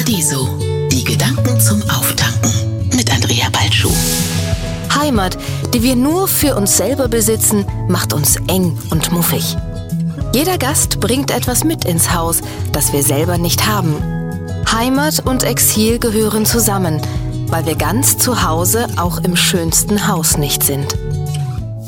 Paradiso. Die Gedanken zum Auftanken mit Andrea Balschuh. Heimat, die wir nur für uns selber besitzen, macht uns eng und muffig. Jeder Gast bringt etwas mit ins Haus, das wir selber nicht haben. Heimat und Exil gehören zusammen, weil wir ganz zu Hause auch im schönsten Haus nicht sind.